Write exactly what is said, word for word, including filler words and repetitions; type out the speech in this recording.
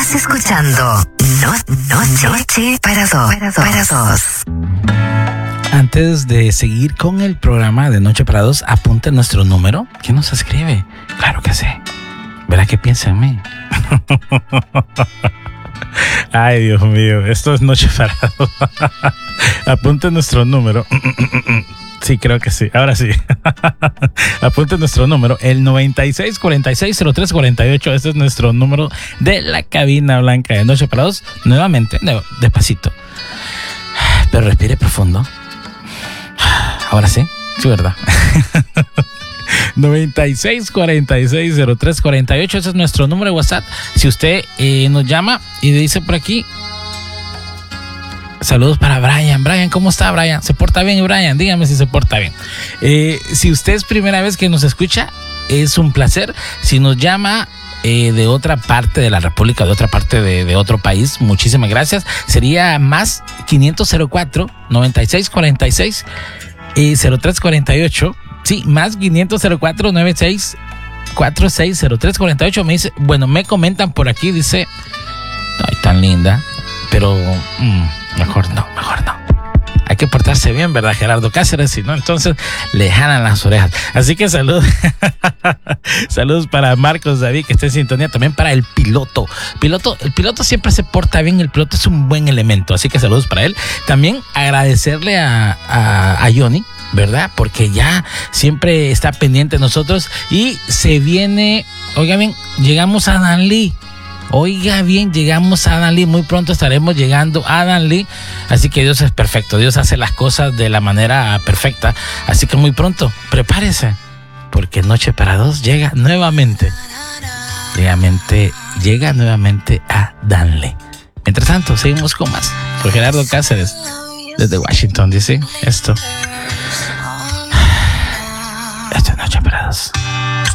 Estás escuchando No, Noche para dos. Para dos. Para dos. Antes de seguir con el programa de Noche para Dos, apunte nuestro número. ¿Quién nos escribe? Claro que sí. ¿Verdad que piensa en mí? Ay, Dios mío, esto es Noche para Dos. Apunte nuestro número. Sí, creo que sí. Ahora sí. Apunte nuestro número, el noventa y seis cuarenta y seis cero tres cuarenta y ocho. Este es nuestro número de la cabina blanca de Noche para Dos. Nuevamente, despacito. Pero respire profundo. Ahora sí, sí, ¿verdad? noventa y seis cuarenta y seis cero tres cuarenta y ocho. Ese es nuestro número de WhatsApp. Si usted eh, nos llama y dice por aquí, saludos para Brian. Brian, ¿cómo está Brian? ¿Se porta bien, Brian? Dígame si se porta bien. Eh, si usted es primera vez que nos escucha, es un placer. Si nos llama eh, de otra parte de la República, de otra parte de, de otro país, muchísimas gracias. Sería más quinientos cuatro noventa y seis cuarenta y seis cero tres cuarenta y ocho. Sí, más quinientos cuatro noventa y seis cuarenta y seis cero tres cuarenta y ocho. Me dice, bueno, me comentan por aquí, dice, ay, tan linda, pero mmm, mejor no, mejor no. Hay que portarse bien, ¿verdad, Gerardo Cáceres? Si no, entonces le jalan las orejas. Así que saludos. Saludos para Marcos David, que está en sintonía. También para el piloto. piloto. El piloto siempre se porta bien. El piloto es un buen elemento. Así que saludos para él. También agradecerle a, a, a Johnny, ¿verdad? Porque ya siempre está pendiente de nosotros. Y se viene, oiga bien, llegamos a Danlí. Oiga bien, llegamos a Danlí. Muy pronto estaremos llegando a Danlí. Así que Dios es perfecto. Dios hace las cosas de la manera perfecta. Así que muy pronto, prepárese, porque Noche para Dos llega nuevamente. Nuevamente, llega nuevamente a Danlí. Mientras tanto, seguimos con más. Por Gerardo Cáceres, desde Washington D C. Esto